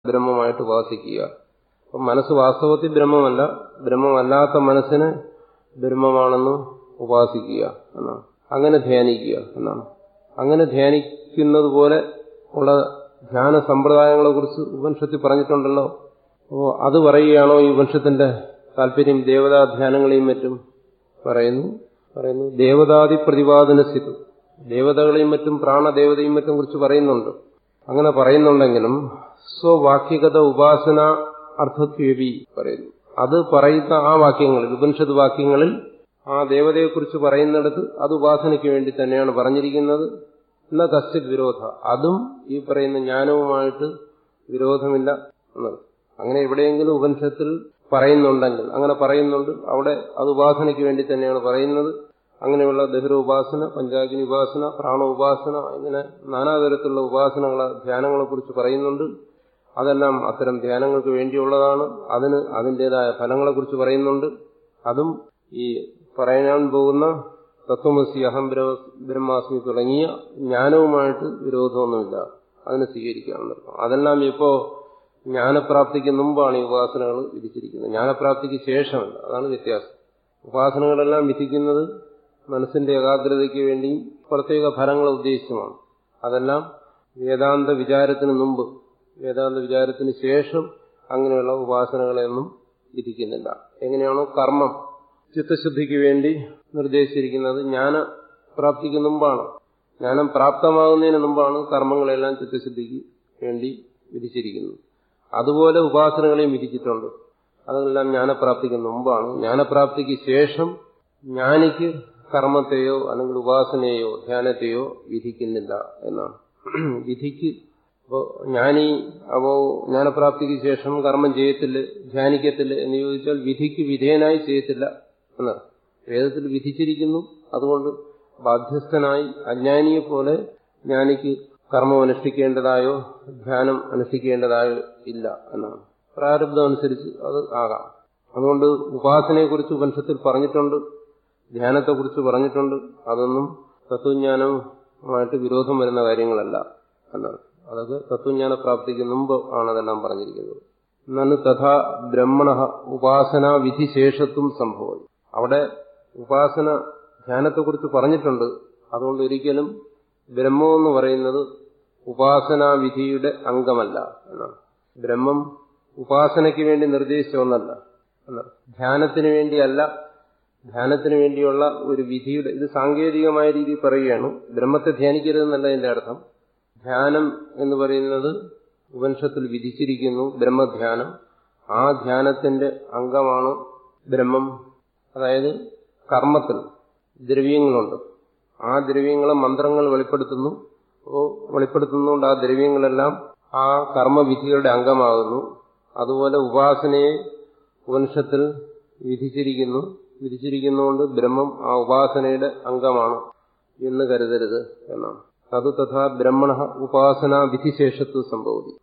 ബ്രഹ്മമായിട്ട് ഉപാസിക്കുക. അപ്പം മനസ്സ് വാസ്തവത്തിൽ ബ്രഹ്മമല്ല, ബ്രഹ്മമല്ലാത്ത മനസ്സിനെ ബ്രഹ്മമാണെന്ന് ഉപാസിക്കുക എന്നാണ്. അങ്ങനെ ധ്യാനിക്കുക എന്നാണ്. അങ്ങനെ ധ്യാനിക്കുന്നത് പോലെ ഉള്ള ധ്യാന സമ്പ്രദായങ്ങളെ കുറിച്ച് ഉപനിഷത്തിൽ പറഞ്ഞിട്ടുണ്ടല്ലോ. അപ്പോൾ അത് പറയുകയാണോ ഈ ഉപനിഷത്തിന്റെ താല്പര്യം? ദേവതാധ്യാനങ്ങളെയും മറ്റും പറയുന്നു ദേവതാദി പ്രതിപാദനസ്ഥിതി, ദേവതകളെയും മറ്റും പ്രാണദേവതയും മറ്റും കുറിച്ച് പറയുന്നുണ്ട്. അങ്ങനെ പറയുന്നുണ്ടെങ്കിലും സ്വവാക്യഗത ഉപാസന അർത്ഥത്വേപി പറയുന്നു. അത് പറയുന്ന ആ വാക്യങ്ങളിൽ, ഉപനിഷത്ത് വാക്യങ്ങളിൽ ആ ദേവതയെക്കുറിച്ച് പറയുന്നിടത്ത് അത് ഉപാസനയ്ക്ക് വേണ്ടി തന്നെയാണ് പറഞ്ഞിരിക്കുന്നത്. എന്ന കശ്ചിത് വിരോധ, അതും ഈ പറയുന്ന ജ്ഞാനവുമായിട്ട് വിരോധമില്ല എന്നത്. അങ്ങനെ എവിടെയെങ്കിലും ഉപനിഷത്തിൽ പറയുന്നുണ്ടെങ്കിൽ, അങ്ങനെ പറയുന്നുണ്ട്, അവിടെ അത് ഉപാസനയ്ക്ക് വേണ്ടി തന്നെയാണ് പറയുന്നത്. അങ്ങനെയുള്ള ദഹ്ര ഉപാസന, പഞ്ചാഗ്നി ഉപാസന, പ്രാണ ഉപാസന, ഇങ്ങനെ നാനാതരത്തിലുള്ള ഉപാസനകളെ, ധ്യാനങ്ങളെ കുറിച്ച് പറയുന്നുണ്ട്. അതെല്ലാം അത്തരം ധ്യാനങ്ങൾക്ക് വേണ്ടിയുള്ളതാണ്. അതിന് അതിൻ്റെതായ ഫലങ്ങളെക്കുറിച്ച് പറയുന്നുണ്ട്. അതും ഈ പറയാൻ പോകുന്ന തത്വമസി അഹം ബ്രഹ്മാസ്മി തുടങ്ങിയ ജ്ഞാനവുമായിട്ട് വിരോധമൊന്നുമില്ല. അതിനെ സ്വീകരിക്കാമെന്നർത്ഥം. അതെല്ലാം ഇപ്പോ ജ്ഞാനപ്രാപ്തിക്ക് മുമ്പാണ് ഈ ഉപാസനകൾ വിധിച്ചിരിക്കുന്നത്, ജ്ഞാനപ്രാപ്തിക്ക് ശേഷമല്ല. അതാണ് വ്യത്യാസം. ഉപാസനകളെല്ലാം വിധിക്കുന്നത് മനസ്സിന്റെ ഏകാഗ്രതയ്ക്ക് വേണ്ടിയും പ്രത്യേക ഫലങ്ങളെ ഉദ്ദേശിച്ചുമാണ്. അതെല്ലാം വേദാന്ത വിചാരത്തിന് മുമ്പ്, വേദാന്ത വിചാരത്തിന് ശേഷം അങ്ങനെയുള്ള ഉപാസനകളെയൊന്നും വിധിക്കുന്നില്ല. എങ്ങനെയാണോ കർമ്മം ചിത്തശുദ്ധിക്ക് വേണ്ടി നിർദ്ദേശിച്ചിരിക്കുന്നത് ജ്ഞാനപ്രാപ്തിക്ക് മുമ്പാണ്, ജ്ഞാനം പ്രാപ്തമാകുന്നതിന് മുമ്പാണ് കർമ്മങ്ങളെല്ലാം ചിത്തശുദ്ധിക്ക് വേണ്ടി വിധിച്ചിരിക്കുന്നത്. അതുപോലെ ഉപാസനകളെയും വിധിച്ചിട്ടുണ്ട്. അതെല്ലാം ജ്ഞാനപ്രാപ്തിക്ക് മുമ്പാണ്. ജ്ഞാനപ്രാപ്തിക്ക് ശേഷം ജ്ഞാനിക്ക് കർമ്മത്തെയോ അല്ലെങ്കിൽ ഉപാസനയെയോ ധ്യാനത്തെയോ വിധിക്കുന്നില്ല എന്നാണ്. വിധിക്ക് ജ്ഞാനപ്രാപ്തിക്ക് ശേഷം കർമ്മം ചെയ്യത്തില്ല, ധ്യാനിക്കത്തില്ല എന്ന് ചോദിച്ചാൽ വിധിക്ക് വിധേയനായി ചെയ്യത്തില്ല എന്നാണ്. വേദത്തിൽ വിധിച്ചിരിക്കുന്നു, അതുകൊണ്ട് ബാധ്യസ്ഥനായി അജ്ഞാനിയെ പോലെ ജ്ഞാനിക്ക് കർമ്മം അനുഷ്ഠിക്കേണ്ടതായോ ധ്യാനം അനുഷ്ഠിക്കേണ്ടതായോ ഇല്ല എന്നാണ്. പ്രാരബ്ധം അനുസരിച്ച് അത് ആകാം. അതുകൊണ്ട് ഉപാസനയെക്കുറിച്ച് ഉപനിഷത്തിൽ പറഞ്ഞിട്ടുണ്ട്, ധ്യാനത്തെക്കുറിച്ച് പറഞ്ഞിട്ടുണ്ട്. അതൊന്നും തത്വജ്ഞാനവുമായിട്ട് വിരോധം വരുന്ന കാര്യങ്ങളല്ല എന്നാണ്. അതൊക്കെ തത്വജ്ഞാന പ്രാപ്തിക്ക് മുമ്പ് ആണ് അതെല്ലാം പറഞ്ഞിരിക്കുന്നത്. എന്നാണ് തഥാ ബ്രഹ്മണ ഉപാസന വിധിശേഷത്വം സംഭവം. അവിടെ ഉപാസന ധ്യാനത്തെക്കുറിച്ച് പറഞ്ഞിട്ടുണ്ട്. അതുകൊണ്ട് ഒരിക്കലും ബ്രഹ്മമെന്ന് പറയുന്നത് ഉപാസനാവിധിയുടെ അംഗമല്ല എന്നാണ്. ബ്രഹ്മം ഉപാസനയ്ക്ക് വേണ്ടി നിർദ്ദേശിച്ച ഒന്നല്ല എന്നാണ്. ധ്യാനത്തിന് വേണ്ടിയല്ല, ധ്യാനത്തിന് വേണ്ടിയുള്ള ഒരു വിധിയുടെ, ഇത് സാങ്കേതികമായ രീതിയിൽ പറയുകയാണ്. ബ്രഹ്മത്തെ ധ്യാനിക്കരുതെന്നല്ല ഇതിന്റെ അർത്ഥം. ധ്യാനം എന്ന് പറയുന്നത് ഉപനിഷത്തിൽ വിധിച്ചിരിക്കുന്നു, ബ്രഹ്മധ്യാനം. ആ ധ്യാനത്തിന്റെ അംഗമാണ് ബ്രഹ്മം. അതായത് കർമ്മത്തിൽ ദ്രവ്യങ്ങളുണ്ട്, ആ ദ്രവ്യങ്ങളെ മന്ത്രങ്ങൾ വെളിപ്പെടുത്തുന്നു. വെളിപ്പെടുത്തുന്നതുകൊണ്ട് ആ ദ്രവ്യങ്ങളെല്ലാം ആ കർമ്മവിധികളുടെ അംഗമാകുന്നു. അതുപോലെ ഉപാസനയെ ഉപനിഷത്തിൽ വിധിച്ചിരിക്കുന്നതുകൊണ്ട് ബ്രഹ്മം ആ ഉപാസനയുടെ അംഗമാണ് എന്ന് കരുതരുത് എന്നാണ്. അത് തഥാ ബ്രഹ്മണ ഉപാസനാ വിധിശേഷത്വം സംഭവതി.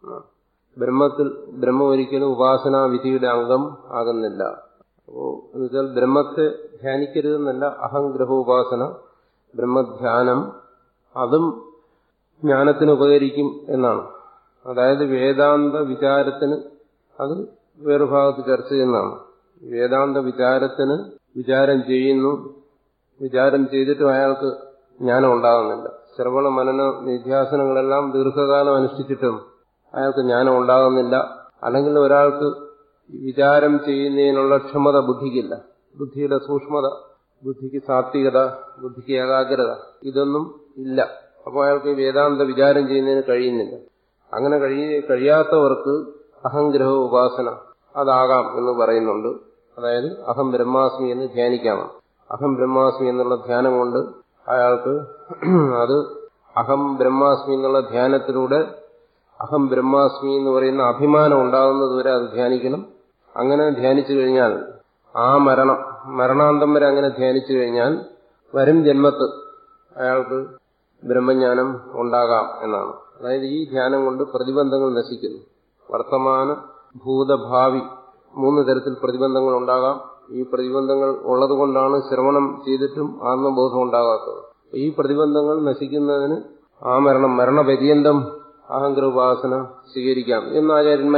ബ്രഹ്മം ഒരിക്കലും ഉപാസനാ വിധിയുടെ അംഗം ആകുന്നില്ല. എന്നുവെച്ചാൽ ബ്രഹ്മത്തെ ധ്യാനിക്കരുതെന്നല്ല, അഹംഗ്രഹോപാസന, ബ്രഹ്മധ്യാനം, അതും ജ്ഞാനത്തിന് ഉപകരിക്കും എന്നാണ്. അതായത് വേദാന്ത വിചാരത്തിന്, അത് വേറെ ഭാഗത്ത് ചർച്ച ചെയ്യുന്നതാണ്. വേദാന്ത വിചാരത്തിന് വിചാരം ചെയ്യുന്നു, വിചാരം ചെയ്തിട്ടും അയാൾക്ക് ജ്ഞാനം ഉണ്ടാകുന്നില്ല. ശ്രവണ മനന നിധ്യാസനങ്ങളെല്ലാം ദീർഘകാലം അനുഷ്ഠിച്ചിട്ടും അയാൾക്ക് ജ്ഞാനം ഉണ്ടാകുന്നില്ല. അല്ലെങ്കിൽ ഒരാൾക്ക് വിചാരം ചെയ്യുന്നതിനുള്ള ക്ഷമത ബുദ്ധിക്കില്ല, ബുദ്ധിയുടെ സൂക്ഷ്മത, ബുദ്ധിക്ക് സാത്വികത, ബുദ്ധിക്ക് ഏകാഗ്രത, ഇതൊന്നും ഇല്ല. അപ്പോൾ അയാൾക്ക് വേദാന്ത വിചാരം ചെയ്യുന്നതിന് കഴിയുന്നില്ല. അങ്ങനെ കഴിയാത്തവർക്ക് അഹംഗ്രഹ ഉപാസന അതാകാം എന്ന് പറയുന്നുണ്ട്. അതായത് അഹം ബ്രഹ്മാസ്മി എന്ന് ധ്യാനിക്കാമാണ്. അഹം ബ്രഹ്മാസ്മി എന്നുള്ള ധ്യാനം കൊണ്ട് അയാൾക്ക് അത് അഹം ബ്രഹ്മാസ്മി എന്നുള്ള ധ്യാനത്തിലൂടെ അഹം ബ്രഹ്മാസ്മി എന്ന് പറയുന്ന അഭിമാനം ഉണ്ടാകുന്നതുവരെ അത് ധ്യാനിക്കണം. അങ്ങനെ ധ്യാനിച്ചു കഴിഞ്ഞാൽ ആ മരണാന്തം വരെ അങ്ങനെ ധ്യാനിച്ചു കഴിഞ്ഞാൽ വരും ജന്മത്ത് അയാൾക്ക് ബ്രഹ്മജ്ഞാനം ഉണ്ടാകാം എന്നാണ്. അതായത് ഈ ധ്യാനം കൊണ്ട് പ്രതിബന്ധങ്ങൾ നശിക്കുന്നു. വർത്തമാന ഭൂതഭാവി 3 തരത്തിൽ പ്രതിബന്ധങ്ങൾ ഉണ്ടാകാം. ഈ പ്രതിബന്ധങ്ങൾ ഉള്ളതുകൊണ്ടാണ് ശ്രവണം ചെയ്തിട്ടും ആത്മബോധം ഉണ്ടാകാത്തത്. ഈ പ്രതിബന്ധങ്ങൾ നശിക്കുന്നതിന് ആ മരണപര്യന്തം അഹങ്കര ഉപാസന സ്വീകരിക്കാം എന്ന് ആചാര്യന്മാർ